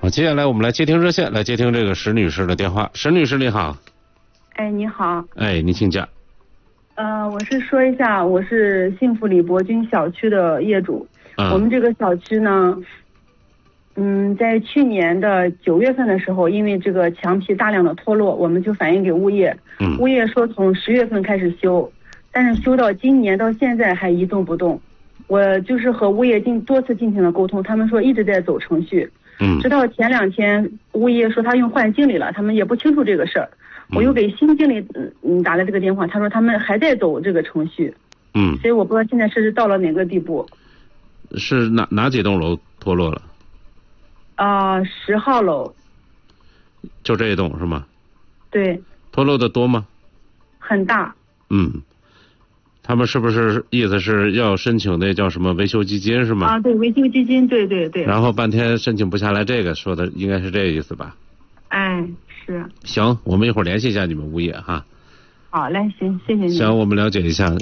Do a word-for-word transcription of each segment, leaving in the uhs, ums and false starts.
好，接下来我们来接听热线，来接听这个石女士的电话。石女士你好。 哎，你好。 哎，您请讲。 呃，我是说一下，我是幸福里博君小区的业主。 嗯。 我们这个小区呢，嗯，在去年的九月份的时候，因为这个墙皮大量的脱落，我们就反映给物业。 嗯。 物业说从十月份开始修，但是修到今年到现在还一动不动。我就是和物业进多次进行了沟通，他们说一直在走程序。 嗯。 直到前两天，物业说他用换经理了，他们也不清楚这个事儿。我又给新经理嗯打了这个电话，他说他们还在走这个程序。 嗯。 所以我不知道现在是到了哪个地步。 是哪哪几栋楼脱落了？ 啊、呃，十号楼。 就这一栋是吗？ 对。 脱落的多吗？ 很大。 嗯。他们是不是意思是要申请那叫什么维修基金是吗？ 啊，对，维修基金，对对对。 然后半天申请不下来，这个说的应该是这个意思吧？ 哎，是。 行，我们一会儿联系一下你们物业哈。 好嘞，行，谢谢你。 行，我们了解一下。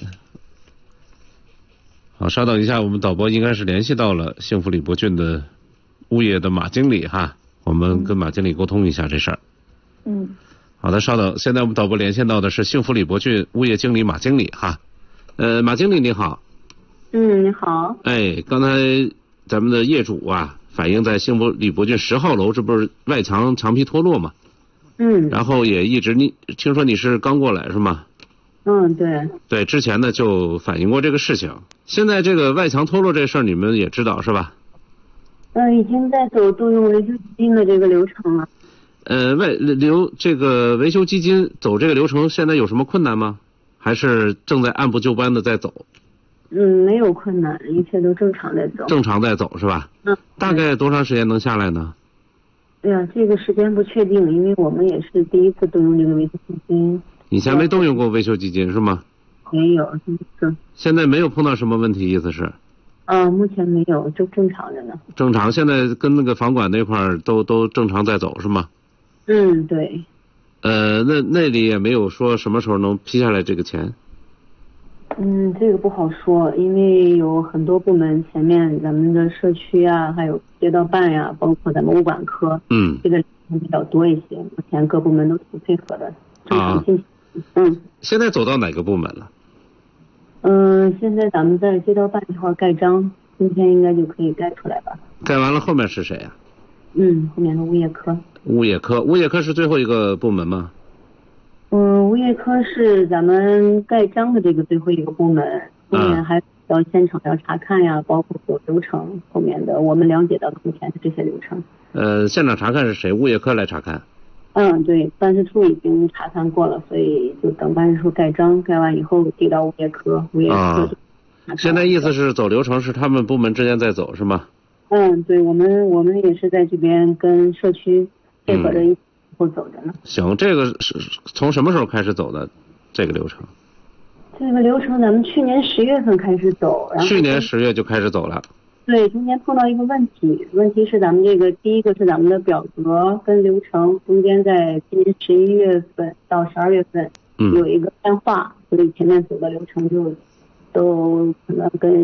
好，稍等一下，我们导播应该是联系到了幸福里博郡的物业的马经理哈，我们跟马经理沟通一下这事儿。 嗯。 好的，稍等，现在我们导播连线到的是幸福里博郡物业经理马经理哈。呃，马经理你好。 嗯，你好。 哎，刚才咱们的业主啊反映在幸福里博郡十号楼，这不是外墙墙皮脱落吗？ 嗯。 然后也一直，你听说你是刚过来是吗？ 嗯，对。 对，之前呢就反映过这个事情。现在这个外墙脱落这事儿你们也知道是吧？ 嗯，已经在走动用维修基金的这个流程了。 呃，外流这个维修基金走这个流程，现在有什么困难吗？还是正在按部就班的在走？ 嗯，没有困难，一切都正常在走。 正常在走是吧？ 嗯。 大概多长时间能下来呢？ 哎呀，这个时间不确定，因为我们也是第一次动用这个维修基金。 以前没动用过维修基金是吗？ 没有，是。 现在没有碰到什么问题，意思是？ 啊，目前没有，就正常着呢。 正常，现在跟那个房管那块儿都都正常在走是吗？ 嗯，对。 呃，那那里也没有说什么时候能批下来这个钱。 嗯，这个不好说，因为有很多部门，前面咱们的社区啊，还有街道办呀、啊，包括咱们物管科， 嗯， 这个比较多一些。目前各部门都挺配合的，正常进行。啊、嗯。 现在走到哪个部门了？ 嗯、呃，现在咱们在街道办这块盖章，今天应该就可以盖出来吧？ 盖完了，后面是谁呀、啊？ 嗯，后面的物业科。 物业科，物业科是最后一个部门吗？ 嗯，物业科是咱们盖章的这个最后一个部门，后面还要现场要查看呀，包括走流程，后面的我们了解到的目前是这些流程。 呃，现场查看是谁？物业科来查看。 嗯，对，办事处已经查看过了，所以就等办事处盖章，盖完以后递到物业科，物业科、 啊。现在意思是走流程是他们部门之间在走是吗？ 嗯，对，我们我们也是在这边跟社区配合着一起走着呢、嗯。 行，这个是从什么时候开始走的？这个流程？ 这个流程咱们去年十月份开始走，然后去年十月就开始走了。 对，中间碰到一个问题，问题是咱们这个第一个是咱们的表格跟流程中间在今年十一月份到十二月份有一个变化，嗯、所以前面走的流程就都可能跟